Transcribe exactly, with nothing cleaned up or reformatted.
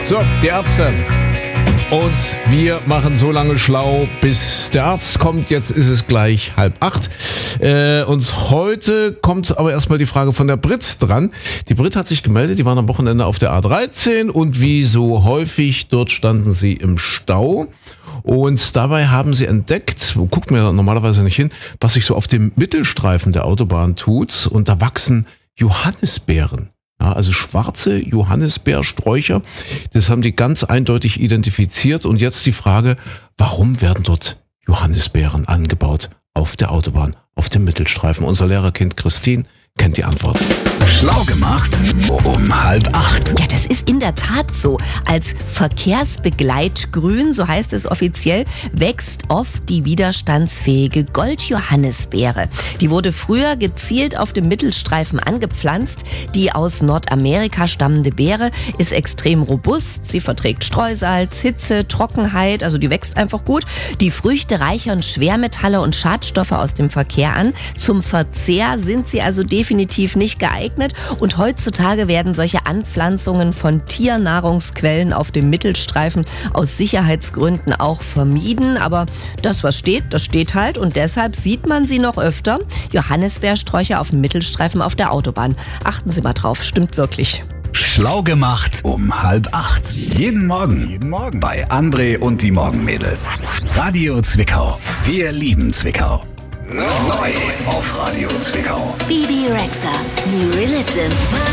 So, die Ärzte. Und wir machen so lange schlau, bis der Arzt kommt. Jetzt ist es gleich halb acht. Äh, und heute kommt aber erstmal die Frage von der Brit dran. Die Brit hat sich gemeldet, die waren am Wochenende auf der A dreizehn und wie so häufig, dort standen sie im Stau. Und dabei haben sie entdeckt, guckt mir normalerweise nicht hin, was sich so auf dem Mittelstreifen der Autobahn tut. Und da wachsen Johannisbeeren. Ja, also schwarze Johannisbeersträucher, das haben die ganz eindeutig identifiziert. Und jetzt die Frage, warum werden dort Johannisbeeren angebaut auf der Autobahn, auf dem Mittelstreifen? Unser Lehrerkind Christine kennt die Antwort. Schlau gemacht um halb acht. Ja, das ist in der Tat so. Als Verkehrsbegleitgrün, so heißt es offiziell, wächst oft die widerstandsfähige Goldjohannisbeere. Die wurde früher gezielt auf dem Mittelstreifen angepflanzt. Die aus Nordamerika stammende Beere ist extrem robust. Sie verträgt Streusalz, Hitze, Trockenheit, also die wächst einfach gut. Die Früchte reichern Schwermetalle und Schadstoffe aus dem Verkehr an. Zum Verzehr sind sie also definitiv nicht geeignet. Und heutzutage werden solche Anpflanzungen von Tiernahrungsquellen auf dem Mittelstreifen aus Sicherheitsgründen auch vermieden. Aber das, was steht, das steht halt. Und deshalb sieht man sie noch öfter. Johannisbeersträucher auf dem Mittelstreifen auf der Autobahn. Achten Sie mal drauf, stimmt wirklich. Schlau gemacht um halb acht. Jeden Morgen. Jeden Morgen. Bei André und die Morgenmädels. Radio Zwickau. Wir lieben Zwickau. Neu auf Radio Zwickau. B B Rexha, New Religion.